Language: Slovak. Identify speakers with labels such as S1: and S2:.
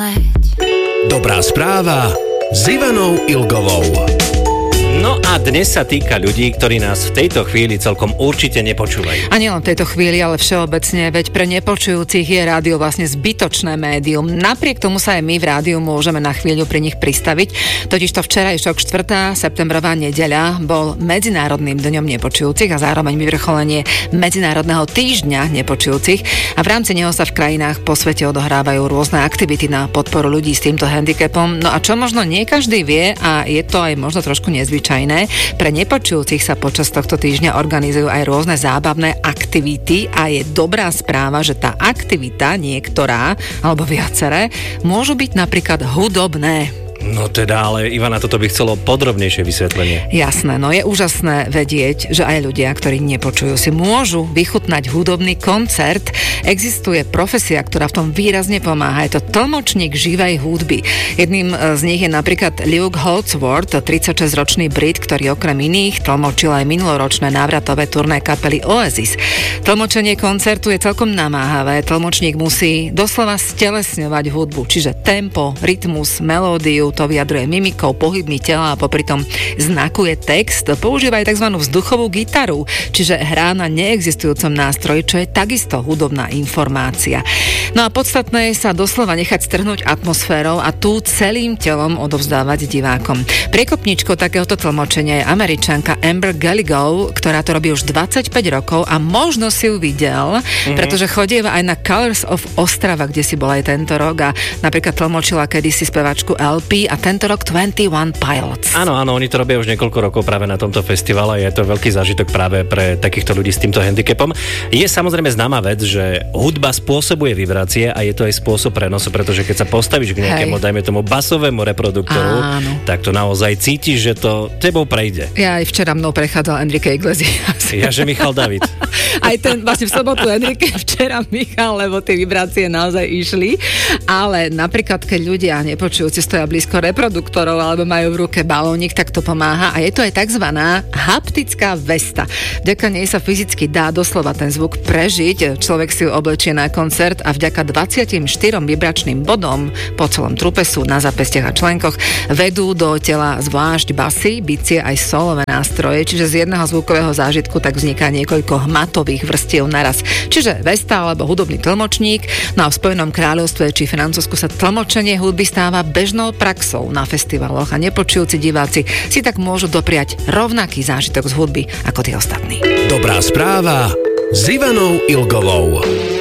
S1: omleť.
S2: Dobrá správa s Ivanou Ilgovou.
S3: No a dnes sa týka ľudí, ktorí nás v tejto chvíli celkom určite nepočúvajú.
S4: A nielen v tejto chvíli, ale všeobecne, veď pre nepočujúcich je rádio vlastne zbytočné médium. Napriek tomu sa aj my v rádiu môžeme na chvíľu pri nich pristaviť. Totižto včerajšok 4. septembrová nedeľa bol Medzinárodným dňom nepočujúcich a zároveň vyvrcholenie Medzinárodného týždňa nepočujúcich. A v rámci neho sa v krajinách po svete odohrávajú rôzne aktivity na podporu ľudí s týmto handicapom. No a čo možno nie každý vie, a je to aj možno trošku nezvyčajné, pre nepočujúcich sa počas tohto týždňa organizujú aj rôzne zábavné aktivity a je dobrá správa, že tá aktivita niektorá, alebo viaceré, môžu byť napríklad hudobné.
S3: No teda, ale Ivana, toto by chcelo podrobnejšie vysvetlenie.
S4: Jasné, no je úžasné vedieť, že aj ľudia, ktorí nepočujú, si môžu vychutnať hudobný koncert. Existuje profesia, ktorá v tom výrazne pomáha. Je to tlmočník živej hudby. Jedným z nich je napríklad Luke Holdsworth, 36-ročný Brit, ktorý okrem iných tlmočil aj minuloročné návratové turné kapely Oasis. Tlmočenie koncertu je celkom namáhavé. Tlmočník musí doslova stelesňovať hudbu, čiže tempo, rytmus, melódiu, to vyjadruje mimikou, pohybmi tela a popritom znakuje text. Používa aj tzv. Vzduchovú gitaru, čiže hrá na neexistujúcom nástroji, čo je takisto hudobná informácia. No a podstatné je sa doslova nechať strhnúť atmosférou a tu celým telom odovzdávať divákom. Priekopničkou takéhoto tlmočenia je Američanka Amber Gallagher, ktorá to robí už 25 rokov a možno si ju videl, pretože chodieva aj na Colors of Ostrava, kde si bola aj tento rok a napríklad tlmočila kedysi spevačku LP a tento rok 21 Pilots.
S3: Áno, oni to robia už niekoľko rokov práve na tomto festivale a je to veľký zážitok práve pre takýchto ľudí s týmto handicapom. Je samozrejme známa vec, že hudba spôsobuje vibrácie a je to aj spôsob prenosu, pretože keď sa postavíš k nejakému, dajme tomu basovému reproduktoru, tak to naozaj cítiš, že to tebou prejde.
S4: Ja aj včera mnou prechádzal Enrique Iglesias.
S3: Ja, že Michal David.
S4: Aj ten vlastne v sobotu Enrique, včera Michal, lebo tie vibrácie naozaj išli. Ale napríklad, keď ľudia nepočujúci stoja blízko reproduktorov alebo majú v ruke balónik, tak to pomáha. A je to aj takzvaná haptická vesta. Vďaka nej sa fyzicky dá doslova ten zvuk prežiť. Človek si ju oblečie na koncert a vďaka 24 vibračným bodom po celom trupe sú na zápestiach a členkoch vedú do tela zvlášť basy, bicie aj solové nástroje, čiže z jedného zvukového zážitku tak vzniká niekoľko hmatových vrstiev naraz. Čiže vesta alebo hudobný tlmočník. No a v Spojenom kráľovstve či Francúzsku sa tlmočenie hudby stáva bežnou praxou na festivaloch a nepočujúci diváci si tak môžu dopriať rovnaký zážitok z hudby ako tí ostatní.
S2: Dobrá správa s Ivanou Ilgovou.